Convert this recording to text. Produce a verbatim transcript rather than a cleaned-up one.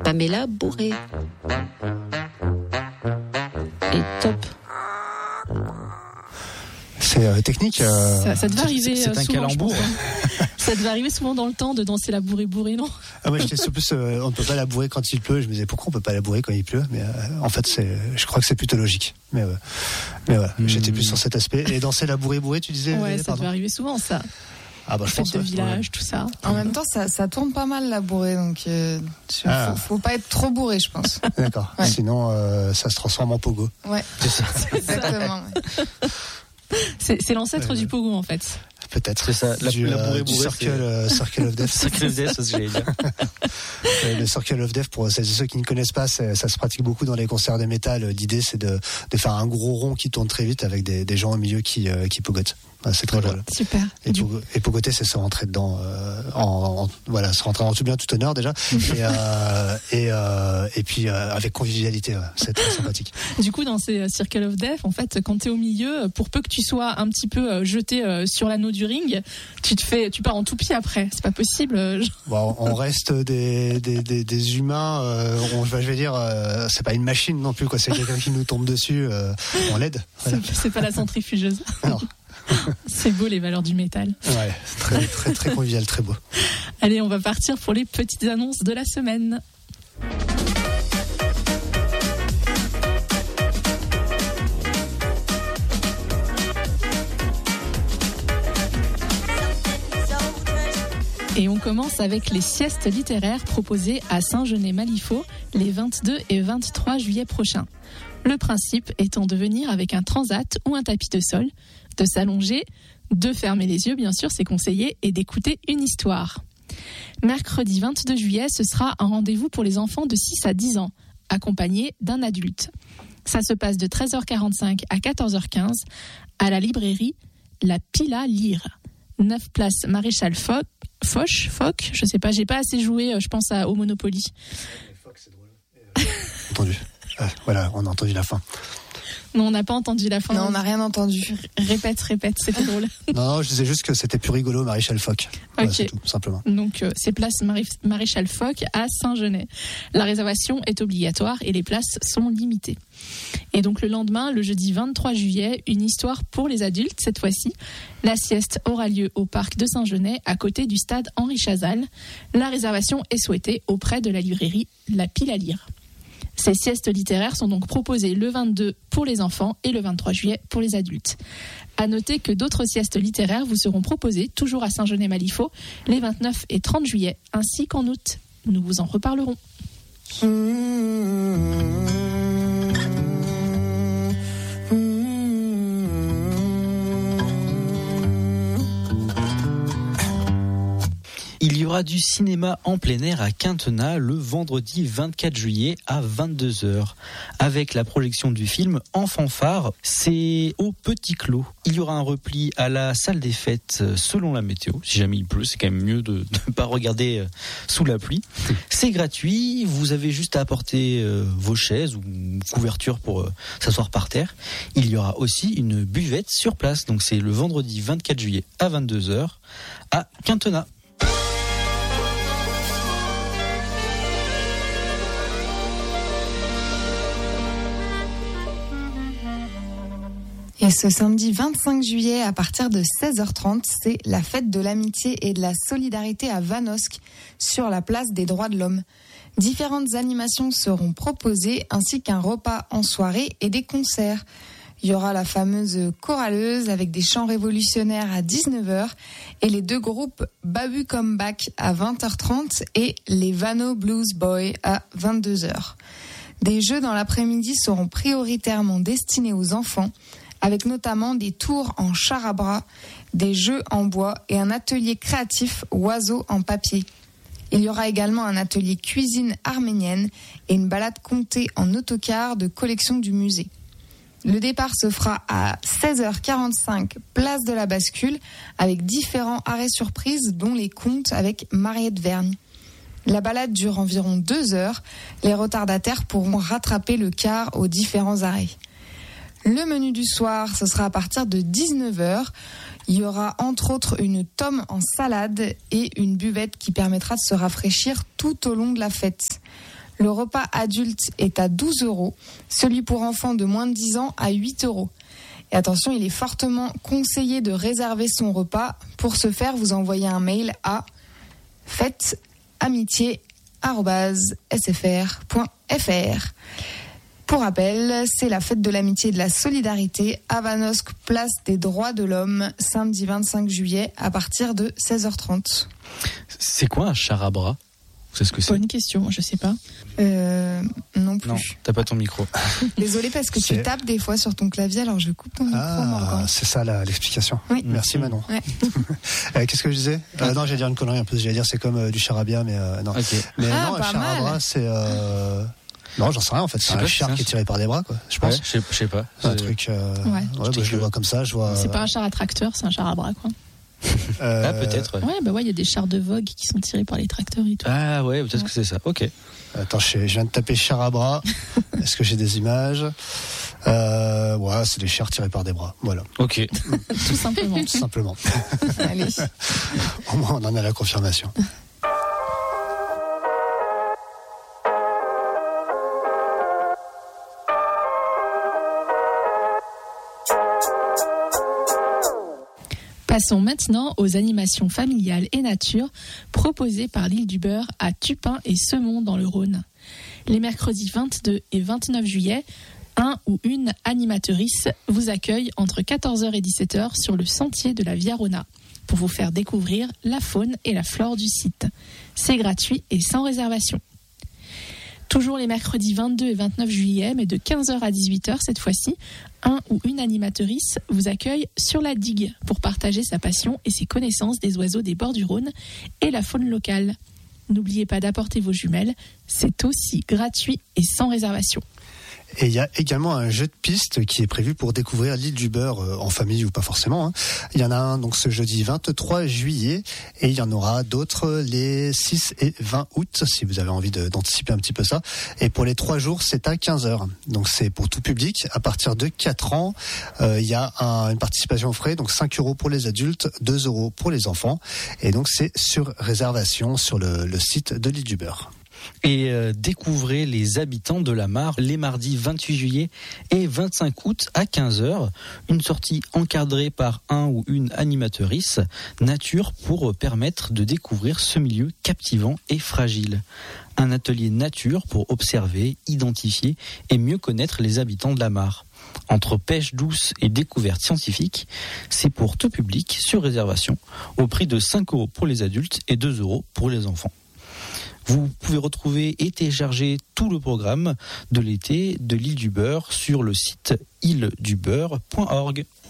Pamela bourrée. Et top. C'est euh, technique. Euh, ça, ça devait arriver c'est, c'est un souvent, calembour. Ça devait arriver souvent dans le temps de danser la bourrée bourrée, non? Ah ouais, j'étais plus, euh, on ne peut pas la bourrer quand il pleut. Je me disais pourquoi on peut pas la bourrer quand il pleut, mais euh, en fait, c'est, je crois que c'est plutôt logique. Mais, euh, mais voilà, mmh. j'étais plus sur cet aspect. Et danser la bourrée bourrée, tu disais? Ouais, euh, ça pardon. devait arriver souvent, ça. Ah bah je Fête pense. de Ouais. village, Ouais. tout ça. En même temps, ça, ça tourne pas mal la bourrée, donc euh, ah. faut, faut pas être trop bourré, je pense. D'accord. Ouais. Sinon, euh, ça se transforme en pogo. Ouais. C'est ça. Exactement. Ouais. C'est, c'est l'ancêtre euh, du pogo en fait. Peut-être. C'est ça. La, du, la bourrée euh, bourrée. Circle, euh, Circle of Death. Circle of Death, c'est ce que j'allais dire. Le Circle of Death, pour celles et ceux qui ne connaissent pas, c'est, ça se pratique beaucoup dans les concerts de métal. L'idée, c'est de, de faire un gros rond qui tourne très vite avec des, des gens au milieu qui, euh, qui pogotent. Ah, c'est très drôle. Super. Et, pogo, et pogoter, c'est se rentrer dedans, euh, en, en, voilà, se rentrer en tout bien, tout honneur déjà. et, euh, et, euh, et puis euh, avec convivialité, ouais, c'est très sympathique. Du coup, dans ces Circle of Death, en fait, quand t'es au milieu, pour peu que tu sois un petit peu jeté sur l'anneau du ring, tu te fais, tu pars en toupie après. C'est pas possible. Bon, on reste des, des, des, des humains. Euh, on, je vais dire, euh, c'est pas une machine non plus, quoi. C'est quelqu'un qui nous tombe dessus. Euh, on l'aide. Voilà. C'est, c'est pas la centrifugeuse. Non. C'est beau les valeurs du métal. Ouais, c'est très, très, très convivial, très beau. Allez, on va partir pour les petites annonces de la semaine. Et on commence avec les siestes littéraires proposées à Saint-Genès-Malifaux les vingt-deux et vingt-trois juillet prochains. Le principe étant de venir avec un transat ou un tapis de sol, de s'allonger, de fermer les yeux, bien sûr, c'est conseillé, et d'écouter une histoire. Mercredi vingt-deux juillet, ce sera un rendez-vous pour les enfants de six à dix ans, accompagnés d'un adulte. Ça se passe de treize heures quarante-cinq à quatorze heures quinze à la librairie La Pile à lire. neuf place Maréchal Foch, Foch, Foch, je sais pas, j'ai pas assez joué, je pense à, au Monopoly. Foch, c'est drôle. Entendu. Euh, voilà, on a entendu la fin. Non, on n'a pas entendu la fin. Non, on n'a rien entendu. Répète, répète, c'était drôle. Non, non, je disais juste que c'était plus rigolo, Maréchal Foch. Ok. Voilà, c'est tout, simplement. Donc, euh, c'est place Maré- Maréchal Foch à Saint-Genès. La réservation est obligatoire et les places sont limitées. Et donc, le lendemain, le jeudi vingt-trois juillet, une histoire pour les adultes, cette fois-ci. La sieste aura lieu au parc de Saint-Genès, à côté du stade Henri Chazal. La réservation est souhaitée auprès de la librairie La Pile à lire. Ces siestes littéraires sont donc proposées le vingt-deux pour les enfants et le vingt-trois juillet pour les adultes. À noter que d'autres siestes littéraires vous seront proposées, toujours à Saint-Genès-Malifaux, les vingt-neuf et trente juillet, ainsi qu'en août. Nous vous en reparlerons. Il y aura du cinéma en plein air à Quintenat le vendredi vingt-quatre juillet à vingt-deux heures avec la projection du film En fanfare, c'est au Petit Clos. Il y aura un repli à la salle des fêtes selon la météo. Si jamais il pleut, c'est quand même mieux de ne pas regarder sous la pluie. C'est gratuit, vous avez juste à apporter vos chaises ou couvertures pour s'asseoir par terre. Il y aura aussi une buvette sur place, donc c'est le vendredi vingt-quatre juillet à vingt-deux heures à Quintenat. Et ce samedi vingt-cinq juillet, à partir de seize heures trente, c'est la fête de l'amitié et de la solidarité à Vanosque, sur la place des droits de l'homme. Différentes animations seront proposées, ainsi qu'un repas en soirée et des concerts. Il y aura la fameuse choraleuse avec des chants révolutionnaires à dix-neuf heures et les deux groupes Babu Comeback à vingt heures trente et les Vano Blues Boys à vingt-deux heures. Des jeux dans l'après-midi seront prioritairement destinés aux enfants, avec notamment des tours en char à bras, des jeux en bois et un atelier créatif oiseaux en papier. Il y aura également un atelier cuisine arménienne et une balade comptée en autocar de collection du musée. Le départ se fera à seize heures quarante-cinq, place de la Bascule, avec différents arrêts surprises, dont les contes avec Mariette Vergne. La balade dure environ deux heures. Les retardataires pourront rattraper le car aux différents arrêts. Le menu du soir, ce sera à partir de dix-neuf heures. Il y aura entre autres une tome en salade et une buvette qui permettra de se rafraîchir tout au long de la fête. Le repas adulte est à douze euros, celui pour enfants de moins de dix ans à huit euros. Et attention, il est fortement conseillé de réserver son repas. Pour ce faire, vous envoyez un mail à fête amitié arobase s f r point f r. Pour rappel, c'est la fête de l'amitié et de la solidarité à Vanosque, place des droits de l'homme, samedi vingt-cinq juillet à partir de seize heures trente. C'est quoi un char à bras ? C'est ce que c'est ? Bonne question, je sais pas. Euh, non plus. Non, t'as pas ton micro. Désolée parce que C'est... tu tapes des fois sur ton clavier, alors je coupe ton micro. Ah, Morgan. c'est ça la, l'explication. Oui. Merci Manon. Ouais. euh, qu'est-ce que je disais euh, Non, j'allais dire une connerie un peu. J'allais dire c'est comme euh, du charabia, mais euh, non. Ok. Mais Ah, non, un pas char à mal. bras, c'est. Euh... Non, j'en sais rien en fait. Je C'est sais un pas, char c'est un qui est ch- tiré par des bras, quoi. Je pense. Ouais, je sais- je sais pas. Un C'est- truc. Euh... Ouais. Ouais, bah, je le vois comme ça. Je vois. C'est pas un char à tracteur, c'est un char à bras, quoi. Euh, Ah, peut-être. Ouais. Ouais, bah ouais, il y a des chars de Vogue qui sont tirés par les tracteurs et tout. Ah ouais, peut-être que c'est ça. Ok. Attends, je, je viens de taper char à bras. Est-ce que j'ai des images euh, Ouais, c'est des chars tirés par des bras. Voilà, Ok. Tout simplement. tout simplement. Allez. Au moins, on en a la confirmation. Passons maintenant aux animations familiales et nature proposées par l'île du Beurre à Tupin et Semont dans le Rhône. Les mercredis vingt-deux et vingt-neuf juillet, un ou une animatrice vous accueille entre quatorze heures et dix-sept heures sur le sentier de la Via Rona pour vous faire découvrir la faune et la flore du site. C'est gratuit et sans réservation. Toujours les mercredis vingt-deux et vingt-neuf juillet, mais de quinze heures à dix-huit heures cette fois-ci, un ou une animatrice vous accueille sur la digue pour partager sa passion et ses connaissances des oiseaux des bords du Rhône et la faune locale. N'oubliez pas d'apporter vos jumelles, c'est aussi gratuit et sans réservation. Et il y a également un jeu de piste qui est prévu pour découvrir l'île du Beurre euh, en famille ou pas forcément. Hein. Il y en a un donc ce jeudi vingt-trois juillet et il y en aura d'autres les six et vingt août si vous avez envie de, d'anticiper un petit peu ça. Et pour les trois jours, c'est à quinze heures. Donc c'est pour tout public. À partir de quatre ans, euh, il y a un, une participation aux frais, donc cinq euros pour les adultes, deux euros pour les enfants. Et donc c'est sur réservation sur le, le site de l'île du Beurre. Et euh, découvrez les habitants de la Mare les mardis vingt-huit juillet et vingt-cinq août à quinze heures. Une sortie encadrée par un ou une animatrice nature pour permettre de découvrir ce milieu captivant et fragile. Un atelier nature pour observer, identifier et mieux connaître les habitants de la Mare. Entre pêche douce et découverte scientifique, c'est pour tout public sur réservation au prix de cinq euros pour les adultes et deux euros pour les enfants. Vous pouvez retrouver et télécharger tout le programme de l'été de l'île du Beurre sur le site île du beurre point org.